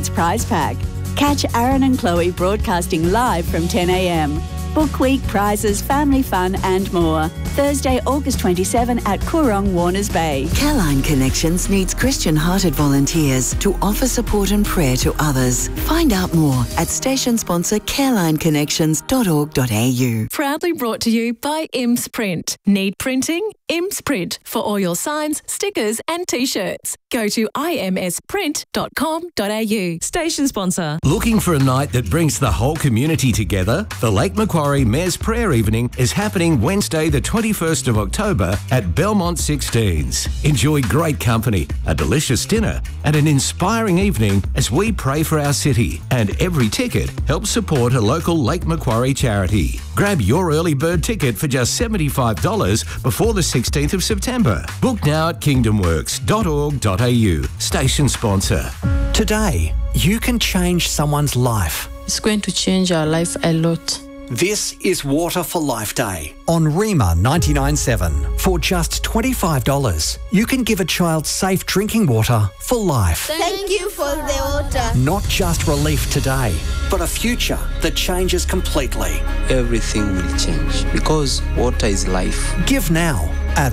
Kids Prize Pack. Catch Aaron and Chloe broadcasting live from 10 a.m. Book week, prizes, family fun and more. Thursday, August 27 at Coorong, Warners Bay. Careline Connections needs Christian-hearted volunteers to offer support and prayer to others. Find out more at station sponsor carelineconnections.org.au. Proudly brought to you by IMS Print. Need printing? IMS Print for all your signs, stickers and T-shirts. Go to imsprint.com.au. Station sponsor. Looking for a night that brings the whole community together? The Lake Macquarie Mayor's Prayer Evening is happening Wednesday the 21st of October at Belmont 16s. Enjoy great company, a delicious dinner and an inspiring evening as we pray for our city, and every ticket helps support a local Lake Macquarie charity. Grab your early bird ticket for just $75 before the 16th of September. Book now at kingdomworks.org.au. Station sponsor. Today, you can change someone's life. It's going to change our life a lot. This is Water for Life Day on Rima 99.7. For just $25, you can give a child safe drinking water for life. Thank you for the water. Not just relief today, but a future that changes completely. Everything will change because water is life. Give now at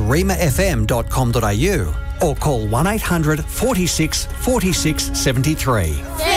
rimafm.com.au or call 1800 46 46 73.